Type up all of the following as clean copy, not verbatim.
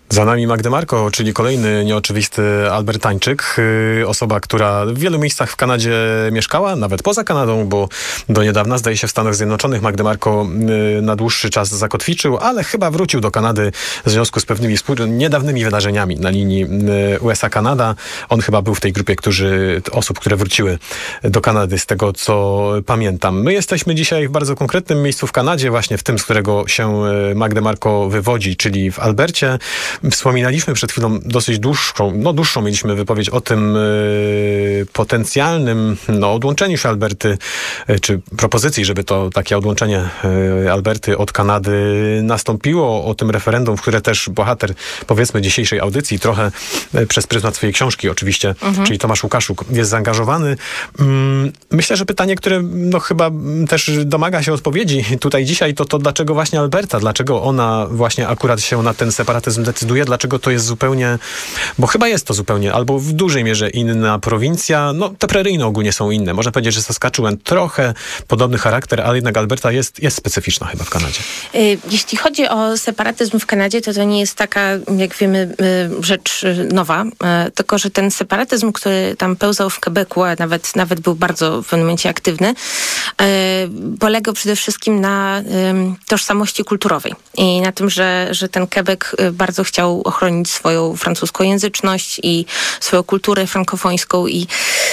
Za nami Magda Marco, czyli kolejny nieoczywisty albertańczyk. Osoba, która w wielu miejscach w Kanadzie mieszkała, nawet poza Kanadą, bo do niedawna, zdaje się, w Stanach Zjednoczonych Magda Marco na dłuższy czas zakotwiczył, ale chyba wrócił do Kanady w związku z pewnymi niedawnymi wydarzeniami na linii USA-Kanada. On chyba był w tej grupie osób, które wróciły do Kanady, z tego co pamiętam. My jesteśmy dzisiaj w bardzo konkretnym miejscu w Kanadzie, właśnie w tym, z którego się Magda Marco wywodzi, czyli w Albercie. Wspominaliśmy przed chwilą dosyć dłuższą mieliśmy wypowiedź o tym potencjalnym odłączeniu się Alberty, czy propozycji, żeby to takie odłączenie Alberty od Kanady nastąpiło, o tym referendum, w które też bohater, powiedzmy, dzisiejszej audycji, trochę przez pryzmat swojej książki oczywiście, czyli Tomasz Łukaszuk, jest zaangażowany. Myślę, że pytanie, które chyba też domaga się odpowiedzi tutaj dzisiaj, to dlaczego właśnie Alberta, dlaczego ona właśnie akurat się na ten separatyzm decyduje, dlaczego to jest zupełnie, bo chyba jest to zupełnie, albo w dużej mierze inna prowincja. Te preryjne ogólnie są inne. Można powiedzieć, że Saskatchewan trochę podobny charakter, ale jednak Alberta jest specyficzna chyba w Kanadzie. Jeśli chodzi o separatyzm w Kanadzie, to nie jest taka, jak wiemy, rzecz nowa, tylko że ten separatyzm, który tam pełzał w Quebecu, a nawet był bardzo w pewnym momencie aktywny, polegał przede wszystkim na tożsamości kulturowej i na tym, że ten Quebec bardzo chciał ochronić swoją francuskojęzyczność i swoją kulturę frankofońską i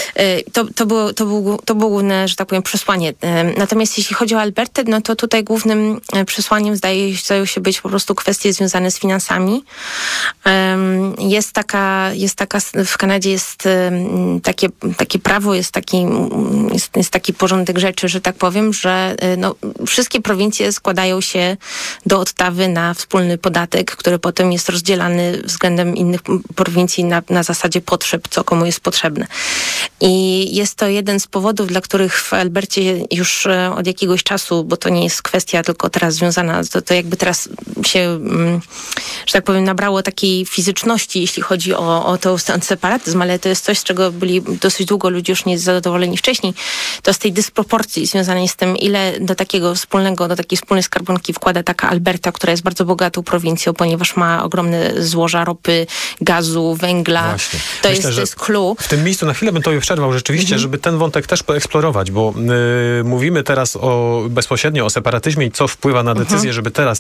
to było główne, że tak powiem, przesłanie. Natomiast jeśli chodzi o Albertę, to tutaj głównym przesłaniem zdają się być po prostu kwestie związane z finansami. Jest taka w Kanadzie jest takie prawo, jest taki porządek rzeczy, że tak powiem, że wszystkie prowincje składają się do odtawy na wspólny podatek, który potem jest rozdzielany względem innych prowincji na zasadzie potrzeb, co komu jest potrzebne. I jest to jeden z powodów, dla których w Albercie już od jakiegoś czasu, bo to nie jest kwestia tylko teraz związana, to jakby teraz się, że tak powiem, nabrało takiej fizyczności, jeśli chodzi o ten separatyzm, ale to jest coś, z czego byli dosyć długo ludzie już niezadowoleni wcześniej, to z tej dysproporcji związanej z tym, ile do takiej wspólnej skarbonki wkłada taka Alberta, która jest bardzo bogatą prowincją, ponieważ ma ogromne złoża ropy, gazu, węgla. Właśnie. To jest clue. W tym miejscu na chwilę bym tobie przerwał rzeczywiście, żeby ten wątek też poeksplorować, bo mówimy teraz bezpośrednio o separatyzmie i co wpływa na decyzję, żeby teraz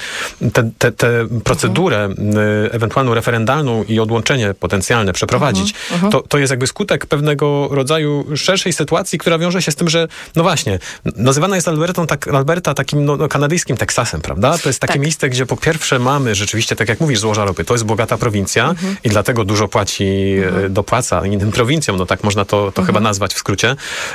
tę procedurę ewentualną referendalną i odłączenie potencjalne przeprowadzić. To jest jakby skutek pewnego rodzaju szerszej sytuacji, która wiąże się z tym, że właśnie, nazywana jest Alberta takim kanadyjskim Teksasem, prawda? To jest takie miejsce, gdzie po pierwsze mamy rzeczywiście, tak jak mówisz, złoża ropy. To jest bogata prowincja i dlatego dużo dopłaca innym prowincjom, tak można to chyba nazwać w skrócie,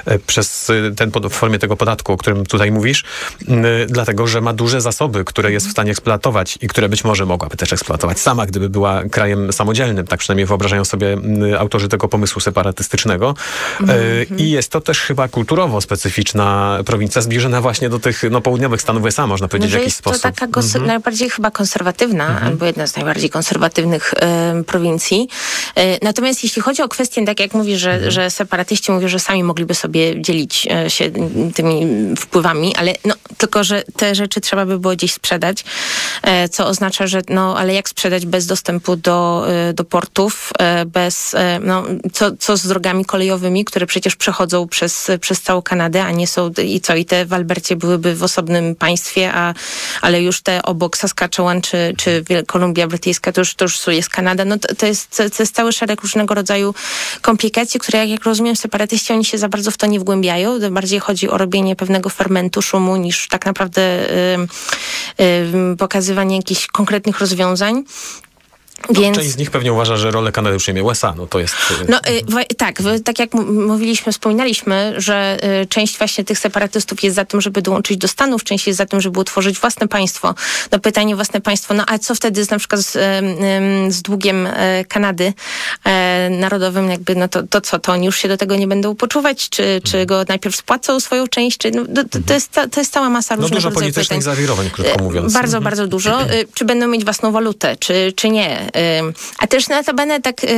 w formie tego podatku, o którym tutaj mówisz, dlatego, że ma duże zasoby, które jest w stanie eksploatować i które być może mogłaby też eksploatować sama, gdyby była krajem samodzielnym. Tak przynajmniej wyobrażają sobie autorzy tego pomysłu separatystycznego. I jest to też chyba kulturowo specyficzna prowincja, zbliżona właśnie do tych południowych Stanów USA, można powiedzieć w jakiś sposób. To taka najbardziej chyba konserwatywna, albo jedna z najbardziej konserwatywnych prowincji. Natomiast jeśli chodzi o kwestię, tak jak mówisz, że separatyści mówią, że sami mogliby sobie dzielić się tymi wpływami, ale tylko, że te rzeczy trzeba by było gdzieś sprzedać, co oznacza, że ale jak sprzedać bez dostępu do portów, co z drogami kolejowymi, które przecież przechodzą przez całą Kanadę, a nie są, i te w Albercie byłyby w osobnym państwie, ale już te obok Saskatchewan czy Kolumbia Brytyjska, to już jest Kanada. To jest cały szereg różnego rodzaju komplikacji, które, jak rozumiem, separatyści, oni się za bardzo w to nie wgłębiają. Bardziej chodzi o robienie pewnego fermentu, szumu, niż tak naprawdę pokazywanie jakichś konkretnych rozwiązań. Część z nich pewnie uważa, że rolę Kanady przyjmie USA. To jest... tak jak wspominaliśmy, że część właśnie tych separatystów jest za tym, żeby dołączyć do Stanów, część jest za tym, żeby utworzyć własne państwo. Pytanie własne państwo, a co wtedy na przykład z długiem Kanady narodowym, jakby, to oni już się do tego nie będą poczuwać, czy go najpierw spłacą swoją część, to jest cała masa różnych dużo politycznych zawirowań, krótko mówiąc. Bardzo, bardzo dużo. Czy będą mieć własną walutę, czy nie. A też notabene tak